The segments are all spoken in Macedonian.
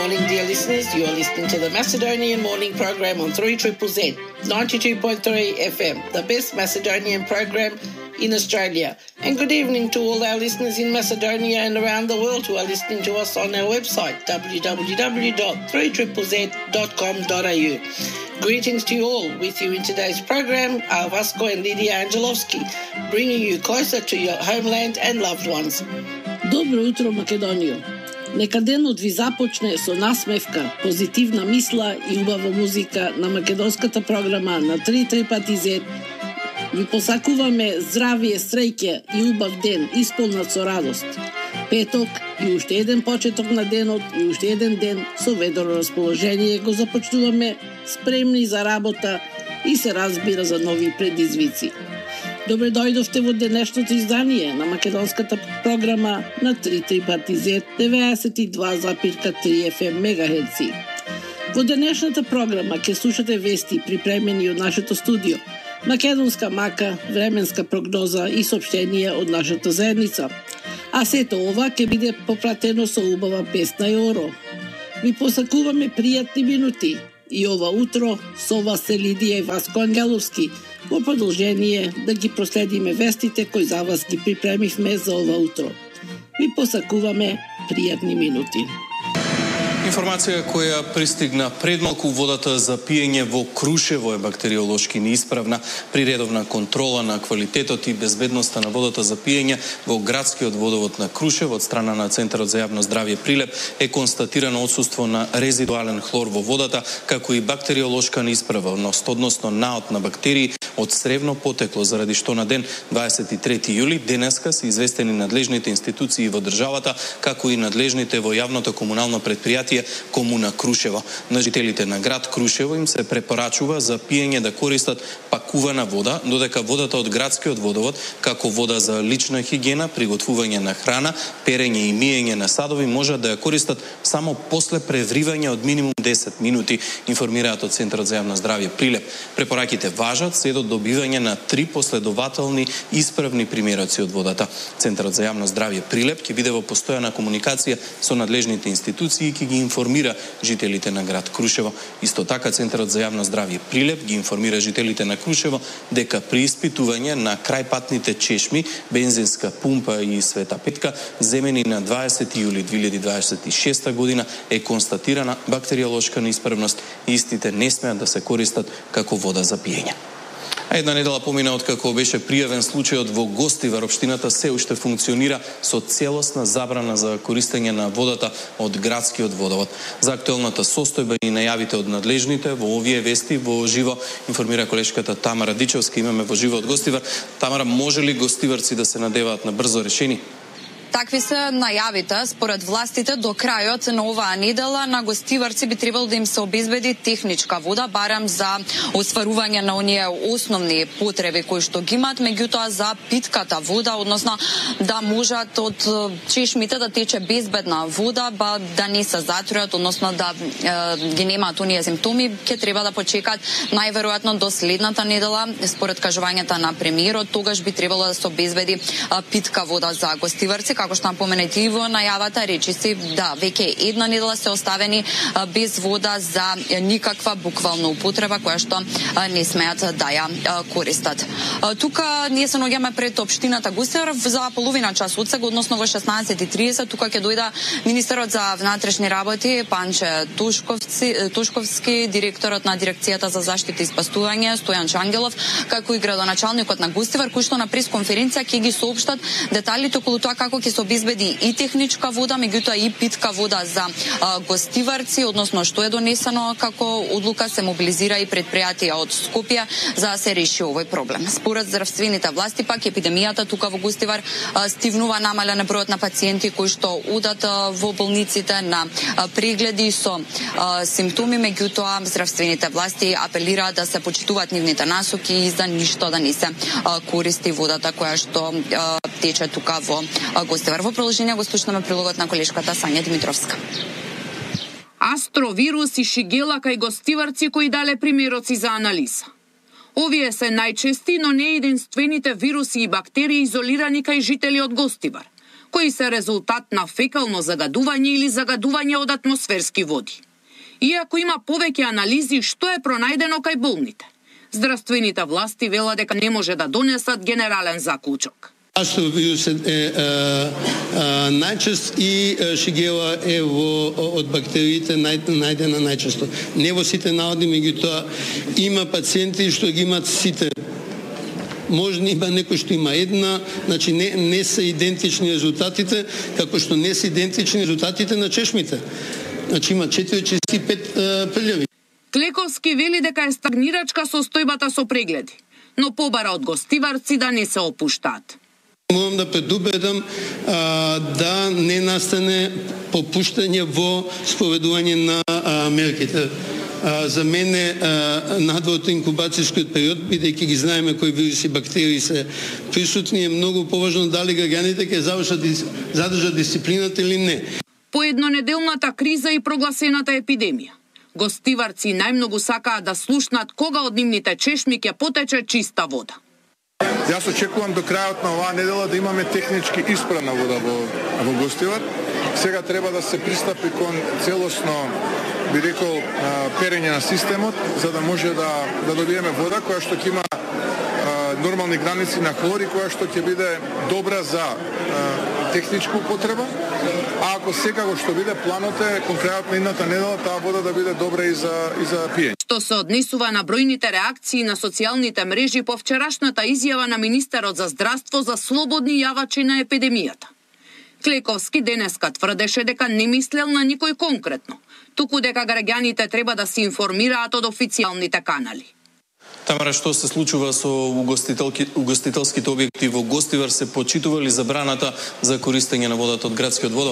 morning, dear listeners. You are listening to the Macedonian Morning Program on 3ZZZ, 92.3 FM, the best Macedonian program in Australia. And good evening to all our listeners in Macedonia and around the world who are listening to us on our website, www.3ZZZ.com.au. Greetings to you all. With you in today's program are Vasco and Lydia Angelovski, bringing you closer to your homeland and loved ones. Добро утро, Македонио! Нека денот ви започне со насмевка, позитивна мисла и убава музика на македонската програма на 3ZZZ. Ви посакуваме здравие, среќа и убав ден, исполнат со радост. Петок и уште еден почеток на денот и уште еден ден со ведро расположение го започнуваме, спремни за работа и се разбира за нови предизвици. Добре дојдовте во денешното издание на македонската програма на 3ZZZ 92,3 FM мегахерци. Во денешната програма ќе слушате вести припремени од нашето студио, македонска мака, временска прогноза и соопштенија од нашата заедница. А сето ова ќе биде попратено со убава песна и оро. Ви посакуваме пријатни минути и ова утро со вас се Лидија и Васко Ангеловски, во продолжение да ги проследиме вестите кои за вас ги припремивме за ова утро. Ви посакуваме пријатни минути. Информација која пристигна пред малку, водата за пиење во Крушево е бактериолошки неисправна. При редовна контрола на квалитетот и безбедноста на водата за пиење во градскиот водовод на Крушево од страна на Центарот за јавно здравје Прилеп е констатирано отсуство на резидуален хлор во водата, како и бактериолошка неисправност, односно наот на бактерии од сревно потекло, заради што на ден 23 јули денеска се известени надлежните институции во државата, како и надлежните во јавното комунално предпријатие Комуна Крушево. На жителите на град Крушево им се препорачува за пиење да користат пакувана вода, додека водата од градскиот водовод, како вода за лична хигиена, приготвување на храна, перење и миење на садови, можат да ја користат само после превривање од минимум 10 минути, информираат од Центарот за јавно здравје Прилеп. Препораките важат се до добивање на 3 последователни исправни примероци од водата. Центарот за јавно здравје Прилеп ќе биде во постојана комуникација со надлежните институции и ќе ги информира жителите на град Крушево. Исто така Центарот за јавно здравје Прилеп ги информира жителите на Крушево дека при испитување на крајпатните чешми, бензинска пумпа и Света Петка, земени на 20 јули 2026 година, е констатирана бактериолошка неисправност и истите не смеат да се користат како вода за пиење. А една недела помина откако беше пријавен случајот во Гостивар, општината се уште функционира со целосна забрана за користење на водата од градскиот водовод. За актуелната состојба и најавите од надлежните во овие вести во живо информира колешката Тамара Дичевска. Имаме во живо од Гостивар. Тамара, може ли гостиварци да се надеваат на брзо решение? Такви се најавите. Според властите, до крајот на оваа недела на гостиварци би требало да им се обезбеди техничка вода, барем за остварување на оние основни потреби кои што ги имаат, меѓутоа за питката вода, односно да можат од чешмите да тече безбедна вода, да не се затруат, односно да ги немаат оние симптоми, ќе треба да почекат најверојатно до следната недела. Според кажувањата на премиерот, тогаш би требало да се обезбеди питка вода за гостиварци. Како што напоменете и во најавата, речиси да веќе една недела се оставени без вода за никаква буквална употреба која што не смеат да ја користат. Тука ние се наоѓаме пред општината Гостивар за половина час од сега, односно во 16:30. Тука ќе дојде министерот за внатрешни работи Панче Тушковски, директорот на дирекцијата за заштита и спасување Стојан Чангелов, како и градоначалникот на Гостивар, кои што на пресконференција ќе ги соопштат деталите околу тоа како ќе се обезбеди и техничка вода, меѓутоа и питка вода за гостиварци, односно што е донесено како одлука, се мобилизира и предпријатија од Скопје за да се реши овој проблем. Според здравствените власти пак епидемијата тука во Гостивар стивнува, намален бројот на пациенти кои што одат во болниците на прегледи со симптоми, меѓутоа здравствените власти апелираат да се почитуваат нивните насоки и за ништо да не се користи водата која што тече тука во Гостивар. Во продолжение го слушнаме прилогот на колешката Сања Димитровска. Астровирус и шигела кај гостиварци кои дале примероци за анализа. Овие се најчести, но не единствените вируси и бактерии изолирани кај жители од Гостивар. кои се резултат на фекално загадување или загадување од атмосферски води. Иако има повеќе анализи што е пронајдено кај болните, здравствените власти велат дека не може да донесат генерален заклучок. Астровирусот е најчест и шигела е од бактериите најдена најчесто. Не во сите народи, меѓутоа има пациенти што ги имат сите. Може има некој што има една, значи не се идентични резултатите, како што не се идентични резултатите на чешмите. Значи има 4-5 прилеви. Клековски вели дека е стагнирачка состојбата со прегледи, но побара од гостиварци да не се опуштаат. Морам да предупредам да не настане попуштање во спроведување на мерките. За мене надвор од инкубацијскиот период, бидејќи ги знаеме кои вируси и бактерии се присутни, е многу поважно дали граѓаните ќе задржат дисциплината или не. По еднонеделната криза и прогласената епидемија, гостиварци најмногу сакаат да слушнат кога од нивните чешми ќе потече чиста вода. Јас очекувам до крајот на оваа недела да имаме технички исправна вода во Гостивар. Сега треба да се пристапи кон целосно, би рекол, перење на системот, за да може да добиеме вода која што ќе има нормални граници на хлор и која што ќе биде добра за техничка употреба. А ако секако што биде планот е кон крајот на идната недела таа вода да биде добра и за пиење. Што се однесува на бројните реакции на социјалните мрежи по вчерашната изјава на министерот за здравство за слободни јавачи на епидемијата. Клековски денеска тврдеше дека не мислел на никој конкретно, туку дека граѓаните треба да се информираат од официјалните канали. Тамара, што се случува со угостителските објекти во Гостивар? Се почитува ли забраната за користење на водата од градскиот водот?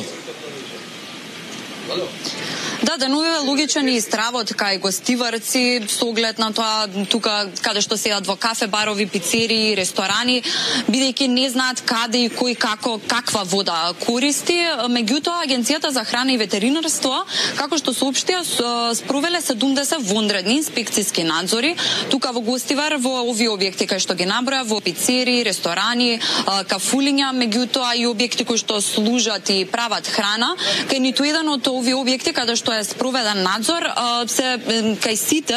Да, денувиве логичен и стравот кај гостиварци со оглед на тоа тука каде што седат во кафе, барови, пицерии, ресторани, бидејќи не знаат каде и кој каква вода користи. Меѓутоа, Агенцијата за храна и ветеринарство, како што соопштија, спровеле 70 вонредни инспекциски надзори тука во Гостивар, во овие објекти кај што ги наброја, во пицерии, ресторани, кафулиња, меѓутоа и објекти кои што служат и прават храна. Кај ниту еден од овие објекти каде што е спроведен надзор, кај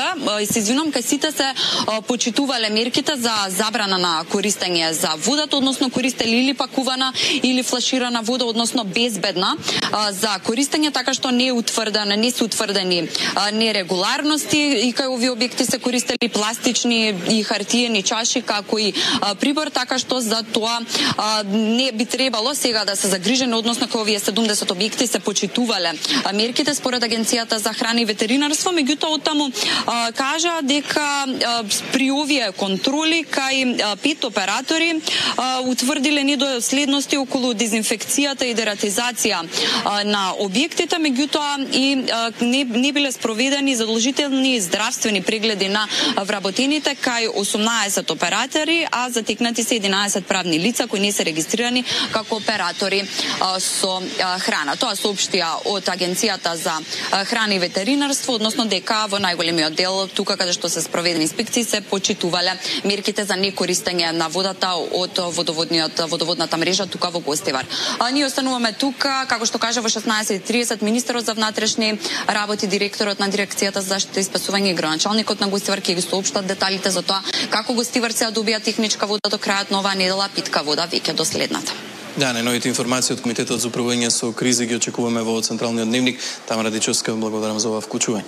сите се почитувале мерките за забрана на користење за водата, односно користели или пакувана или флаширана вода, односно безбедна за користење, така што не се утврдени нерегуларности и кај овие објекти се користели пластични и хартиени чаши како и прибор, така што за тоа не би требало сега да се загрижени, односно кај овие 70 објекти се почитувале мерките според Агенцијата за храна и ветеринарство. Меѓутоа оттаму кажа дека при овие контроли кај 5 оператори утврдиле недоследности околу дезинфекцијата и дератизација на објектите, меѓутоа и не биле спроведени задолжителни здравствени прегледи на вработените кај 18 оператори, а затекнати се 11 правни лица кои не се регистрирани како оператори со храна. Тоа соопштија од Агенцијата за храна и ветеринарство, односно дека во најголемиот дел тука каде што се спроведени инспекции се почитувале мерките за некористење на водата од водоводната мрежа тука во Гостивар. Ние остануваме тука, како што кажа во 16:30 министерот за внатрешни работи, директорот на дирекцијата за заштита и спасување и градоначалникот на Гостивар ќе ги соопштат деталите за тоа како гостиварци добија техничка вода до крајот на оваа недела, питка вода веќе до следната. Да, најновите информации од Комитетот за управување со кризи ги очекуваме во Централниот дневник. Тамара Дичовска, благодарам за ова вклучување.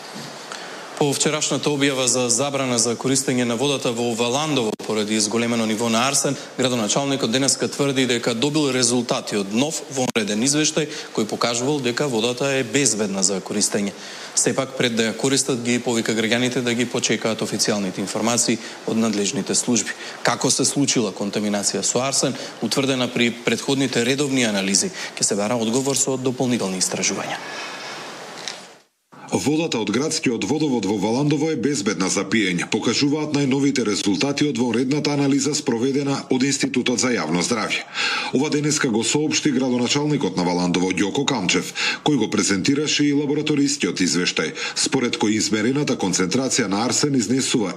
По вчерашната објава за забрана за користење на водата во Валандово поради изголемено ниво на арсен, градоначалникот денеска тврди дека добил резултати од нов вонреден извештај кој покажувал дека водата е безбедна за користење. Сепак, пред да ја користат, ги повика граѓаните да ги почекаат официјалните информации од надлежните служби. Како се случила контаминација со арсен, утврдена при претходните редовни анализи, ќе се бара одговор со дополнителни истражувања. Водата од градскиот водовод во Валандово е безбедна за пиење, покажуваат најновите резултати од вонредната анализа спроведена од Институтот за јавно здравје. Ова денеска го соопшти градоначалникот на Валандово Ѓоко Камчев, кој го презентираше и лабораторискиот извештај, според кој измерената концентрација на арсен изнесува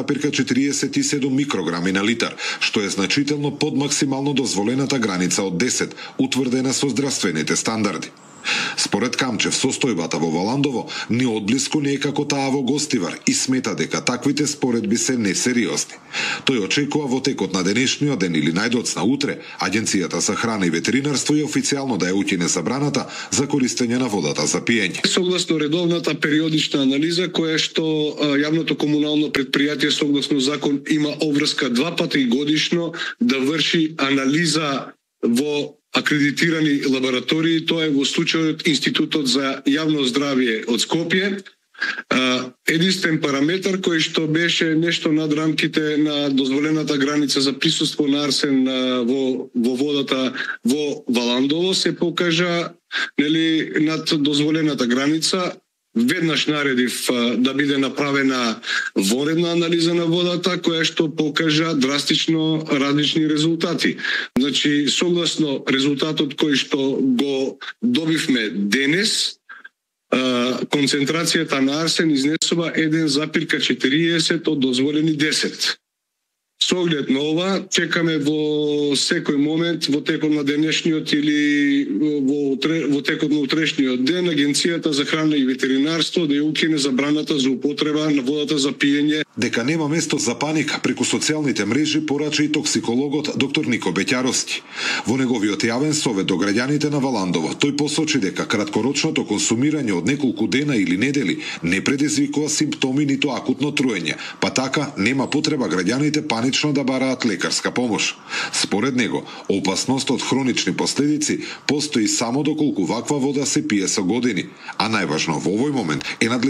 1,47 микрограми на литар, што е значително под максимално дозволената граница од 10, утврдена со здравствените стандарди. Според Камчев, состојбата во Валандово ни одблиску не е како таа во Гостивар и смета дека таквите споредби се несериозни. Тој очекува во текот на денешниот ден или најдоцна утре, Агенцијата за храна и ветеринарство и официјално да ја укине забраната за користење на водата за пиење. Согласно редовната периодична анализа, која што јавното комунално предпријатие согласно закон има обврска 2 пати годишно да врши анализа во акредитирани лаборатории, тоа е во случајот Институтот за јавно здравје од Скопје, единствен параметар кој што беше нешто над рамките на дозволената граница за присуство на арсен во водата во Валандово се покажа над дозволената граница. Веднаш наредив да биде направена вонредна анализа на водата, која што покажа драстично различни резултати. Значи, согласно резултатот кој што го добивме денес, концентрацијата на арсен изнесува 1,40 од дозволени 10. Со оглед на ова, чекаме во секој момент, во текот на денешниот или во текот на утрешниот ден, Агенцијата за храна и ветеринарство да ја укине забраната за употреба на водата за пиење. Дека нема место за паника, преку социјалните мрежи порача и токсикологот доктор Нико Беќаровски. Во неговиот јавен совет до граѓаните на Валандово, тој посочи дека краткорочното консумирање од неколку дена или недели не предизвикува симптоми ниту акутно труење, па така нема потреба граѓаните панично да бараат лекарска помош. Според него, опасност од хронични последици постои само доколку ваква вода се пие со години, а најважно во овој момент е